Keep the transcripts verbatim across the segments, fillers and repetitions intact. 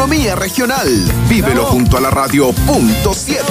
gastronomía regional. Vívelo junto a la radio punto siete.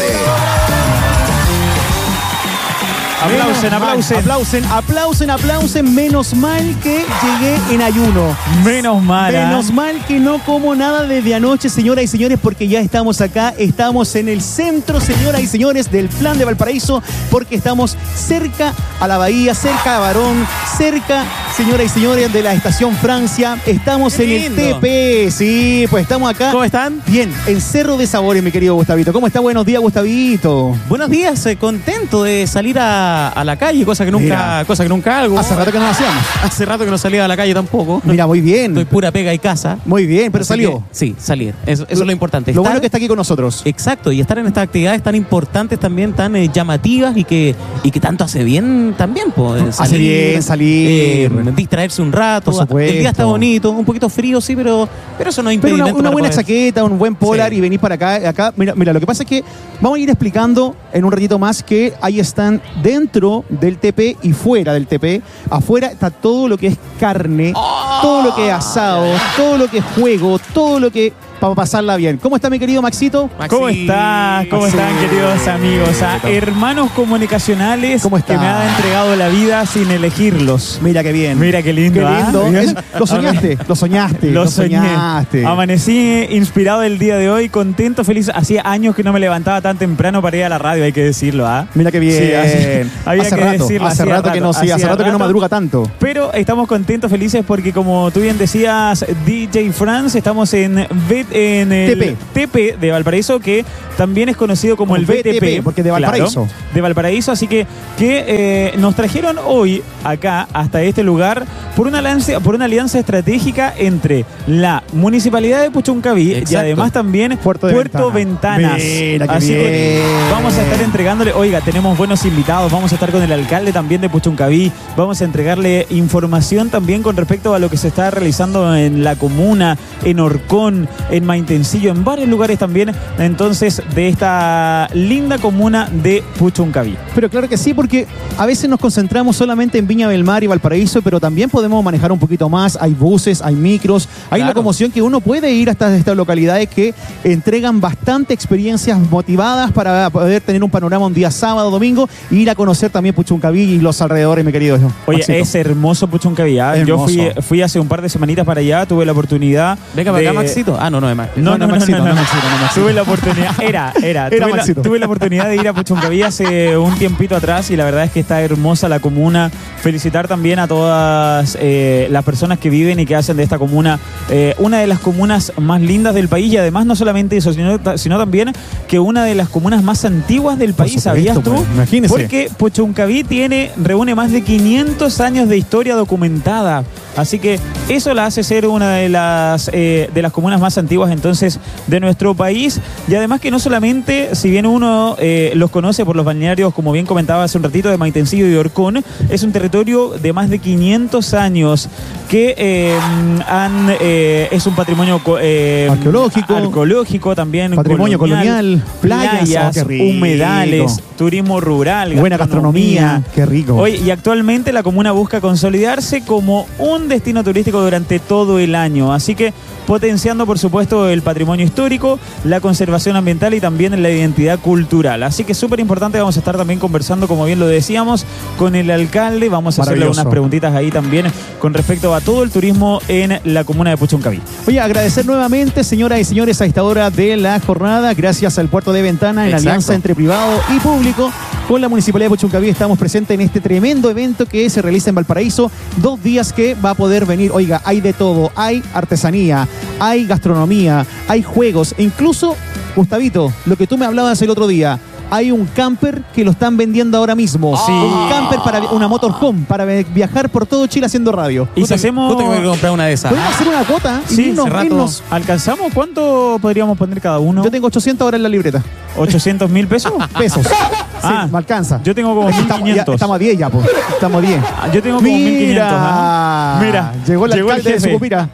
Aplausen, aplausen. Aplausen, aplausen, aplausen. Menos mal que llegué en ayuno. Menos mal. Menos mal que no como nada desde anoche, señoras y señores, porque ya estamos acá. Estamos en el centro, señoras y señores, del Plan de Valparaíso, porque estamos cerca a la bahía, cerca a Barón, cerca, señoras y señores, de la estación Francia. Estamos en el T P. Sí, pues estamos acá. ¿Cómo están? Bien, en Cerro de Sabores, mi querido Gustavito. ¿Cómo está? Buenos días, Gustavito. Buenos días, eh, contento de salir a a la calle, cosa que nunca, Mira, cosa que nunca hago. Hace rato que no lo hacíamos. Hace rato que no salía a la calle tampoco. Mira, muy bien. Estoy pura pega y casa. Muy bien, pero Así salió. que, sí, salir. Eso, eso es lo importante. Lo Estar, bueno que está aquí con nosotros. Exacto, y estar en estas actividades tan importantes también, tan eh, llamativas y que, y que tanto hace bien también. Pues, salir, hace bien salir. Eh, distraerse un rato. Por supuesto. El día está bonito, un poquito frío, sí, pero, pero eso no es Pero impedimento. una, una para buena poder... chaqueta, un buen polar, sí, y venís para acá. acá mira, mira, lo que pasa es que vamos a ir explicando en un ratito más que ahí están dentro del T P y fuera del T P. Afuera está todo lo que es carne, oh, todo lo que es asado, todo lo que es juego, todo lo que... para pasarla bien. ¿Cómo está mi querido Maxito? Maxi. ¿Cómo estás? ¿Cómo Maxi. están, queridos amigos? A hermanos comunicacionales ¿Cómo está? que me han entregado la vida sin elegirlos. Mira qué bien. Mira qué lindo. Qué lindo. ¿Ah? Es, lo soñaste, lo soñaste. Lo, lo soñé. soñaste. Amanecí inspirado el día de hoy, contento, feliz. Hacía años que no me levantaba tan temprano para ir a la radio, hay que decirlo, ¿ah? Mira qué bien. Sí, así, había hace que rato, decirlo. hace rato, rato que no, sí, hace rato, rato que no madruga tanto. Pero estamos contentos, felices, porque como tú bien decías, D J France, estamos en, en el T P. T P de Valparaíso, que también es conocido como, como el B T P. Porque de Valparaíso. Claro, de Valparaíso, así que, que eh, nos trajeron hoy acá, hasta este lugar, por una, alianza, por una alianza estratégica entre la Municipalidad de Puchuncaví. Exacto. Y además también Puerto, de Puerto Ventana. Ventanas. Mira, así bien. que vamos a estar entregándole, oiga, tenemos buenos invitados, vamos a estar con el alcalde también de Puchuncaví, vamos a entregarle información también con respecto a lo que se está realizando en la comuna, en Orcón, en Maitencillo, en varios lugares también, entonces, de esta linda comuna de Puchuncaví. Pero claro que sí, porque a veces nos concentramos solamente en Viña del Mar y Valparaíso, pero también podemos manejar un poquito más. Hay buses, hay micros, hay claro. locomoción que uno puede ir hasta estas localidades que entregan bastante experiencias motivadas para poder tener un panorama un día sábado, domingo, e ir a conocer también Puchuncaví y los alrededores, mi querido. Oye, Maxito. Es hermoso Puchuncaví, ¿eh? Yo fui, fui hace un par de semanitas para allá, tuve la oportunidad. Venga para de... acá, Maxito. Ah, no, no es Maxito. No, no, no, no, Maxito, no, no, no, Maxito, no, Maxito. Tuve la oportunidad. Era, era. era tuve, la, tuve la oportunidad de ir a Puchuncaví hace un tiempito atrás y la verdad es que está hermosa la comuna. Felicitar también a todas eh, las personas que viven y que hacen de esta comuna eh, una de las comunas más lindas del país, y además no solamente eso, sino, sino también que una de las comunas más antiguas del país. Supuesto, ¿Sabías tú? Pues, imagínese. Porque Puchuncaví tiene, reúne más de quinientos años de historia documentada. Así que eso la hace ser una de las, eh, de las comunas más antiguas entonces de nuestro país. Y además que no solamente, si bien uno eh, los conoce por los balnearios, como bien comentaba hace un ratito, de Maitencillo y Orcón, es un territorio de más de quinientos años que eh, han, eh, es un patrimonio eh, arqueológico, arqueológico también, patrimonio colonial, colonial playas, playas oh, humedales, turismo rural, buena gastronomía, gastronomía, qué rico. Hoy, y actualmente la comuna busca consolidarse como un destino turístico durante todo el año, así que potenciando por supuesto el patrimonio histórico, la conservación ambiental y también la identidad cultural. Así que súper importante, vamos a estar también conversando, como bien lo decíamos, con el alcalde, vamos a hacerle unas preguntitas ahí también con respecto a todo el turismo en la comuna de Puchuncaví. Oye, agradecer nuevamente, señoras y señores, a esta hora de la jornada, gracias al Puerto de Ventana, en Exacto. alianza entre privado y público, con la Municipalidad de Puchuncaví estamos presentes en este tremendo evento que se realiza en Valparaíso, dos días que va a poder venir, oiga, hay de todo, hay artesanía, hay gastronomía, hay juegos, e incluso, Gustavito, lo que tú me hablabas el otro día, hay un camper que lo están vendiendo ahora mismo. Sí. Un camper para una motorhome, para viajar por todo Chile haciendo radio. Y si hacemos... Yo tengo que comprar una de esas. Podemos hacer una cuota y sí, irnos, rato irnos. ¿Alcanzamos? ¿Cuánto podríamos poner cada uno? Yo tengo ochocientos ahora en la libreta. ¿ochocientos mil pesos? Pesos. Ah, sí, me alcanza. Yo tengo como mil quinientos. Estamos a diez ya, pues. Estamos a diez. Ah, yo tengo como mil quinientos. ¿Ah? Mira. Llegó, Llegó el Llegó alcalde el de Sucupira.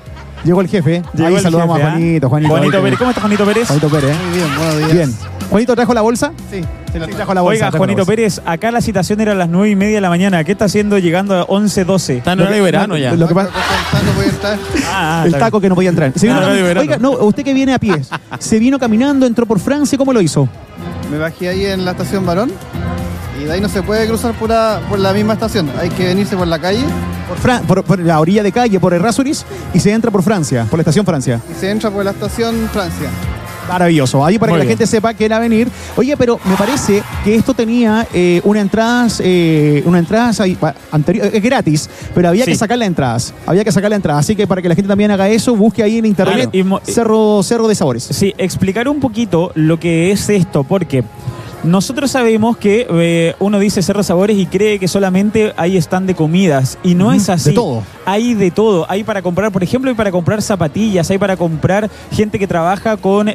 Llegó el jefe. Llegó Ahí el saludamos jefe, a Juanito. ¿ah? Juanito, Juanito ahí, Pérez. ¿Cómo está Juanito Pérez? Juanito Pérez. Muy bien, buenos días. Bien. ¿Juanito trajo la bolsa? Sí, sí la Sí, trajo la bolsa. Oiga, trajo Juanito la bolsa. Pérez, acá la citación era a las nueve y media de la mañana. ¿Qué está haciendo llegando a once, doce? Está en hora de verano ya. Lo que pasa, No voy a estar. Ah, el está taco que no podía entrar. Se vino Ah, cami- de verano. Oiga, no, usted que viene a pie, se vino caminando, entró por Francia, ¿cómo lo hizo? Me bajé ahí en la estación Barón y de ahí no se puede cruzar por la, por la misma estación. Hay que venirse por la calle Por, Fran- por- por la orilla de calle, por Errázuriz, y se entra por Francia, por la estación Francia. y se entra por la estación Francia. Maravilloso. Ahí para Muy que la bien. gente sepa que era venir. Oye, pero me parece que esto tenía eh, una entrada, eh, una entrada ahí, pa- anterior, eh, gratis, pero había Sí. que sacar la entrada. Había que sacar la entrada. Así que para que la gente también haga eso, busque ahí en internet Claro. Y mo- Cerro, Cerro de Sabores. Sí, explicar un poquito lo que es esto, porque nosotros sabemos que eh, uno dice Cerro Sabores y cree que solamente hay stand de comidas, y no Ujú, es así. de todo. Hay de todo. Hay para comprar, por ejemplo, hay para comprar zapatillas, hay para comprar gente que trabaja con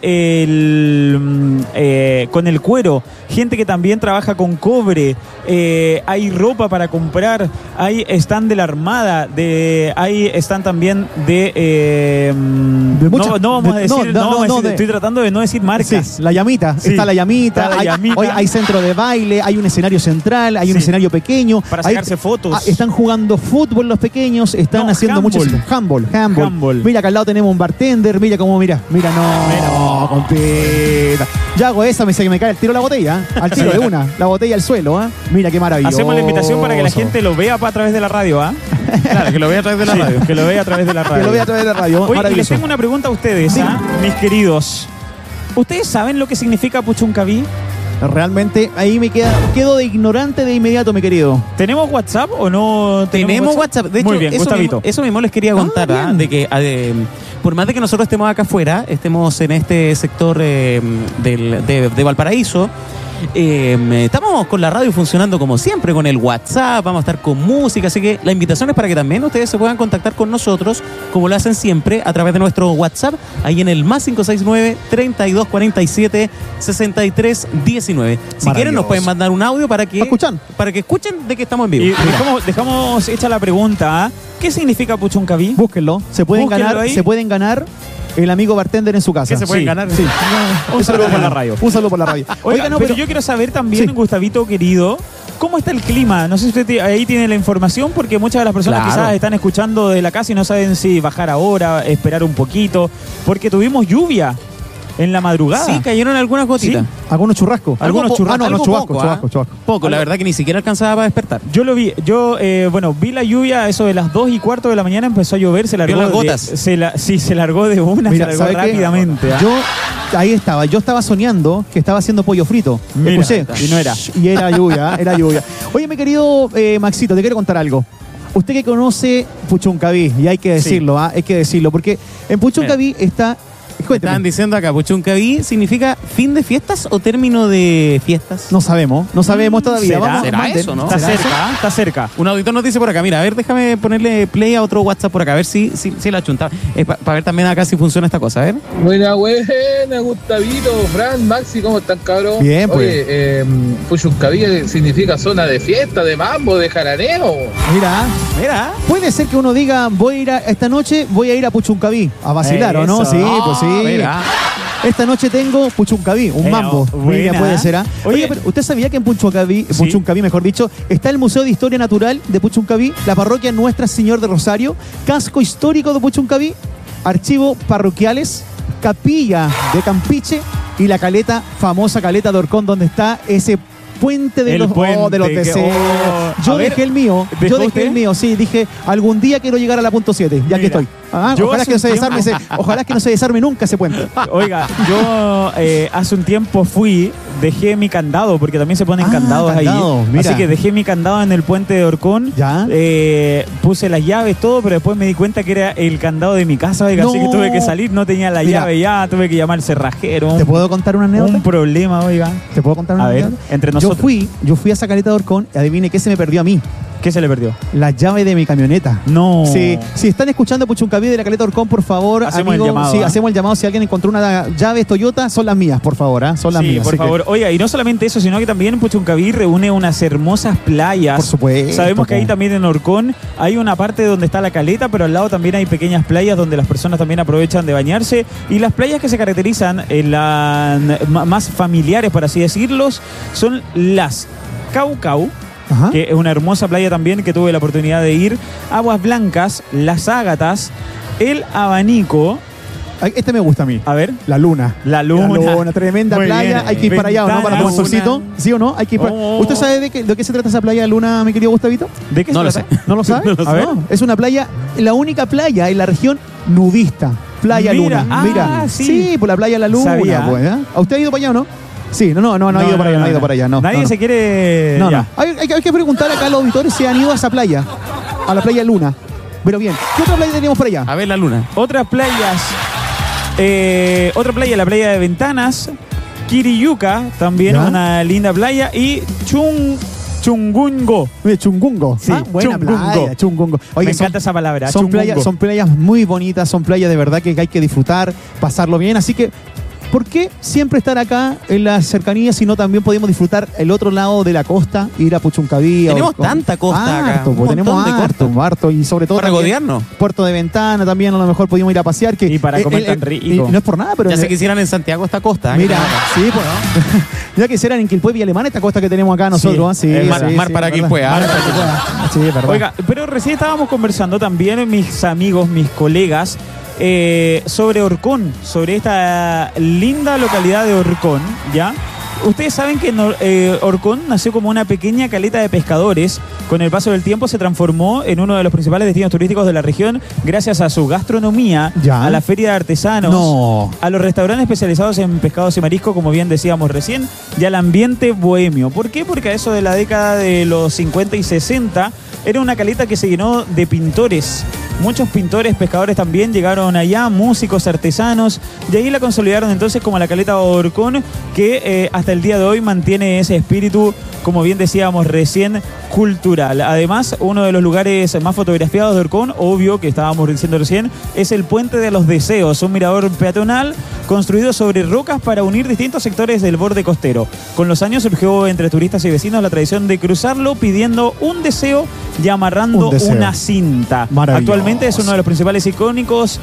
el, mm, eh, con el cuero, gente que también trabaja con cobre, eh, hay ropa para comprar, hay stand de la Armada, de, hay stand también de... eh, mm, De muchas- no, no vamos a de- no, decir, no, no, vamos a no, decir, de- estoy tratando de no decir marcas. Sí, la llamita. Sí. Está la llamita. Está la hay, llamita. oye, hay centro de baile, hay un escenario central, hay un Sí. escenario pequeño. Para hay- sacarse fotos. ah, están jugando fútbol los pequeños, están No, haciendo muchos. handball. Handball, handball. Handball. Mira, acá al lado tenemos un bartender. Mira cómo, mira, mira, no, Mira. no, compita. Ya hago esa, me dice que me cae el tiro la botella. ¿eh? Al tiro de una, la botella al suelo. ¿eh? Mira qué maravilloso. Hacemos la invitación para que la gente lo vea pa- a través de la radio, ¿ah? Claro, que lo vea a través de la Sí, radio. que lo vea a través de la radio. Que lo vea a través de la radio. Oye, y les maravilloso. tengo una pregunta a ustedes, Sí. ¿ah? Mis queridos. ¿Ustedes saben lo que significa Puchuncaví? Realmente ahí me queda, quedo de ignorante de inmediato, mi querido. ¿Tenemos WhatsApp o no Tenemos WhatsApp. De hecho, Muy bien, eso, Gustavito. mismo, eso mismo les quería contar, bien. ¿ah? de que ah, de- por más de que nosotros estemos acá afuera, estemos en este sector eh, del- de, de Valparaíso, eh, estamos con la radio funcionando como siempre, con el WhatsApp, vamos a estar con música, así que la invitación es para que también ustedes se puedan contactar con nosotros, como lo hacen siempre, a través de nuestro WhatsApp, ahí en el más cinco seis nueve, treinta y dos cuarenta y siete, sesenta y tres diecinueve. Si quieren nos pueden mandar un audio para que, ¿Para escuchar? para que escuchen de que estamos en vivo. Y dejamos, dejamos hecha la pregunta, ¿ah? ¿Qué significa Puchuncaví? Búsquenlo. Se pueden Búsquenlo ganar, ahí. se pueden ganar el amigo bartender en su casa. ¿Qué se pueden Sí, ganar? Sí. Un saludo por la radio. Un saludo por la radio. Oiga, Oiga, no, pero, pero yo quiero saber también, Sí. Gustavito querido, ¿cómo está el clima? No sé si usted ti- ahí tiene la información, porque muchas de las personas Claro. quizás están escuchando de la casa y no saben si bajar ahora, esperar un poquito, porque tuvimos lluvia en la madrugada. Sí, cayeron algunas gotitas. Sí. algunos churrascos. Algunos Algo po- churrascos. Ah, no, no, Algo chubasco, poco, ¿ah? chubasco, chubasco. Poco, la verdad que ni siquiera alcanzaba para despertar. Yo lo vi, yo, eh, bueno, vi la lluvia, eso de las dos y cuarto de la mañana empezó a llover, se largó ¿Vio las de- gotas? se la- sí, se largó de una, Mira, se ¿sabe largó qué? rápidamente. ¿ah? Yo, ahí estaba, yo estaba soñando que estaba haciendo pollo frito. Mira, Escuché. y no era. Y era lluvia, era lluvia. Oye, mi querido eh, Maxito, te quiero contar algo. Usted que conoce Puchuncaví, y hay que decirlo, ¿ah? hay que decirlo, porque en Puchuncaví está... Cuénteme. Estaban diciendo acá, Puchuncaví significa fin de fiestas o término de fiestas. No sabemos, no sabemos todavía. ¿Será? Vamos, ¿Será manden. eso, no? Está ¿Será cerca, ¿ah? Está cerca. Un auditor nos dice por acá, mira, a ver, déjame ponerle play a otro WhatsApp por acá, a ver si, si, si la chunta. Para ver también acá si funciona esta cosa, a ver. Buena, buena, Gustavito, Fran, Maxi, ¿cómo están, cabrón? Bien, pues. Oye, eh, Puchuncaví significa zona de fiesta, de mambo, de jaraneo. Mira, Mira. puede ser que uno diga, voy a ir a, esta noche voy a ir a Puchuncaví a vacilar, ¿o no? Eso. Sí, pues sí. Mira. Esta noche tengo Puchuncaví, un Eh, mambo. buena. Mira, puede ser, ¿ah? Oye, Oye, pero ¿usted sabía que en Puchuncaví, Sí. Puchuncaví, mejor dicho, está el Museo de Historia Natural de Puchuncaví, la parroquia Nuestra Señor de Rosario, casco histórico de Puchuncaví, archivo parroquiales, capilla de Campiche y la caleta, famosa caleta de Orcón, donde está ese puente de El los, oh, puente de los que- deseos. oh. Yo A ver, dejé el mío, ¿dejó yo dejé usted? el mío, sí, dije, algún día quiero llegar a la punto siete, ya que Mira, estoy. Ah, yo ojalá hace que no se un desarme ese, tiempo- ojalá que no se desarme nunca ese puente. Oiga, yo eh, hace un tiempo fui, dejé mi candado, porque también se ponen Ah, candados candado, ahí. mira. Así que dejé mi candado en el puente de Orcón. Ya. Eh, puse las llaves, todo, pero después me di cuenta que era el candado de mi casa, oiga, así No. que tuve que salir, no tenía la Mira. llave ya, tuve que llamar al cerrajero. ¿Te Un, puedo contar una anécdota? un problema, oiga. ¿Te puedo contar una A ver, anécdota? entre Yo nosotros. fui, yo fui a esa caleta de Orcón y adivine qué se me perdió a mí. ¿Qué se le perdió? La llave de mi camioneta. No. Sí, si están escuchando Puchuncaví de la Caleta Orcón, por favor, hacemos amigo, el llamado. Sí, ¿eh? hacemos el llamado. Si alguien encontró una llave Toyota, son las mías, por favor, ¿eh? Son las sí, mías. por favor. Que... Oiga, y no solamente eso, sino que también Puchuncaví reúne unas hermosas playas. Por supuesto. Sabemos que ahí también en Orcón hay una parte donde está la caleta, pero al lado también hay pequeñas playas donde las personas también aprovechan de bañarse. Y las playas que se caracterizan en la más familiares, por así decirlos, son las Caucau. Ajá. Que es una hermosa playa también que tuve la oportunidad de ir. Aguas Blancas, Las Ágatas, El Abanico. Este me gusta a mí. A ver. La Luna. La Luna. La Luna, tremenda Muy playa. bien. Hay que ir para allá, ¿o no? Para tomar solcito. ¿Sí o no? Hay que ir para... Oh. ¿Usted sabe de qué, de qué se trata esa playa de Luna, mi querido Gustavito? ¿De qué no se lo trata? sé. ¿No lo sabe? No lo a sé. ver. Es una playa, la única playa en la región nudista. Playa Mira, Luna. ah, Mira. sí. Sí, por la playa La Luna. Sabía. Pues, ¿eh? ¿A usted ha ido para allá o no? Sí, no, no, no, no, ha ido para allá, no ha ido para allá, no. Nadie no, no. se quiere... No, ya. no. Hay, hay, hay que preguntar acá a los auditores si han ido a esa playa, a la playa Luna. Pero bien, ¿qué otra playa tenemos por allá? A ver la luna. Otras playas. Eh, otra playa, la playa de Ventanas. Quiriyuca, también ¿Ya? una linda playa. Y Chung, Chungungo. Oye, Chungungo. Sí, Ah, buena Chungungo. playa, Chungungo. Oye, Me son- encanta esa palabra. Son Chungungo. playas, son playas muy bonitas, son playas de verdad que hay que disfrutar, pasarlo bien. Así que, ¿por qué siempre estar acá en las cercanías si no también podemos disfrutar el otro lado de la costa, ir a Puchuncaví? Tenemos o- tanta costa acá, Harto, un pues, tenemos montón de harto, costa. harto, y sobre todo Para también regodearnos. Puerto de Ventana también a lo mejor podíamos ir a pasear. Que, Y para comer tan rico. y no es por nada, pero... Ya se quisieran en Santiago esta costa. ¿eh? Mira, sí, pues, ya quisieran en Quilpué y Alemán esta costa que tenemos acá nosotros. Sí, Sí, es mar- sí, mar sí, para verdad. Quilpué, Mar ah. para Quilpué. Sí, es verdad. Oiga, pero recién estábamos conversando también mis amigos, mis colegas, eh, sobre Orcón, sobre esta linda localidad de Orcón, ¿ya? Ustedes saben que no- eh, Orcón nació como una pequeña caleta de pescadores. Con el paso del tiempo se transformó en uno de los principales destinos turísticos de la región gracias a su gastronomía, Ya. a la feria de artesanos, No. a los restaurantes especializados en pescados y mariscos, como bien decíamos recién, y al ambiente bohemio. ¿Por qué? Porque a eso de la década de los cincuenta y sesenta era una caleta que se llenó de pintores. Muchos pintores, pescadores también llegaron allá, músicos, artesanos, y ahí la consolidaron entonces como la caleta Orcón, que eh, hasta el día de hoy mantiene ese espíritu, como bien decíamos recién, cultural. Además, uno de los lugares más fotografiados de Orcón, obvio que estábamos diciendo recién, es el Puente de los Deseos, un mirador peatonal construido sobre rocas para unir distintos sectores del borde costero. Con los años surgió entre turistas y vecinos la tradición de cruzarlo pidiendo un deseo y amarrando Un deseo. una cinta. Maravilloso. Actualmente es uno de los principales icónicos,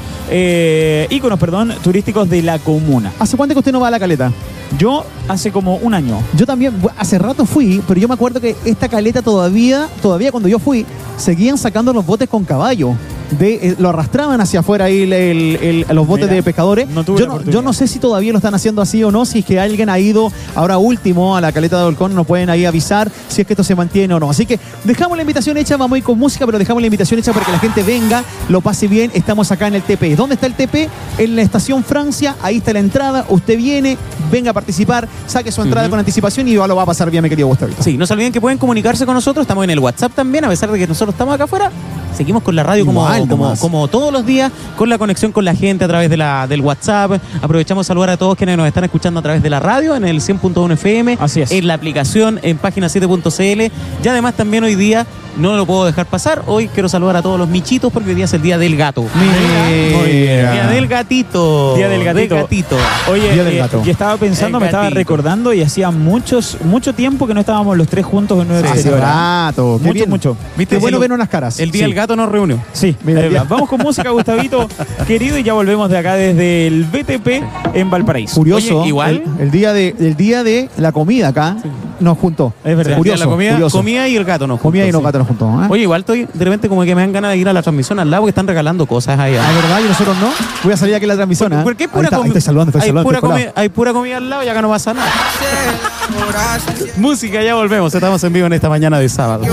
eh, íconos, perdón, turísticos de la comuna. ¿Hace cuánto que usted no va a la caleta? Yo hace como un año. Yo también, bu- hace rato fui, pero yo me acuerdo que esta caleta todavía, todavía cuando yo fui, seguían sacando los botes con caballo. De, eh, lo arrastraban hacia afuera ahí el- el- el- los botes Mira, de pescadores. no tuve yo, la no, oportunidad. yo no sé si todavía lo están haciendo así o no, si es que alguien ha ido ahora último a la caleta de Volcón, nos pueden ahí avisar si es que esto se mantiene o no. Así que dejamos la invitación hecha, vamos a ir con música, pero dejamos la invitación hecha para que la gente venga, lo pase bien. Estamos acá en el T P. ¿Dónde está el T P? En la estación Francia, ahí está la entrada. Usted viene, venga a participar, saque su entrada Ujú. con anticipación y lo va a pasar bien, mi querido Gustavito. Sí, no se olviden que pueden comunicarse con nosotros. Estamos en el WhatsApp también, a pesar de que nosotros estamos acá afuera. Seguimos con la radio como, Igual como, nomás. como todos los días, con la conexión con la gente a través de la, del WhatsApp. Aprovechamos a saludar a todos quienes nos están escuchando a través de la radio, en el cien punto uno F M, Así es. en la aplicación, en página siete punto c l. Y además también hoy día, no lo puedo dejar pasar, hoy quiero saludar a todos los michitos porque hoy día es el Día del Gato. Mira. Muy bien. Día del gatito. Día del gatito. gatito. Oye, Día del eh, gato. y estaba pensando, El me estaba gatito. recordando y hacía muchos, mucho tiempo que no estábamos los tres juntos en nuestro Hace exterior. rato. Qué Mucho, bien. mucho. ¿Viste? Qué bueno ver unas caras. El Día Sí. del Gato nos reunió. Sí, Mira, eh, ya. vamos con música, Gustavito, querido, y ya volvemos de acá desde el B T P en Valparaíso. Curioso, Oye, igual- el, el día de, el día de la comida acá nos juntó. Es verdad. El día de la Curioso, comida, curioso. comida y el gato nos Comida y juntó, los sí. gatos nos juntó. ¿eh? Oye, igual estoy de repente como que me dan ganas de ir a la transmisión al lado porque están regalando cosas allá. Ah, ¿verdad? Y nosotros no. Voy a salir aquí a la transmisión. ¿eh? Porque hay Ahí pura está, ahí comi- estoy saludando, estoy hay saludando. pura estoy colado. comi- hay pura comida al lado y acá no pasa nada. Música, ya volvemos. Estamos en vivo en esta mañana de sábado.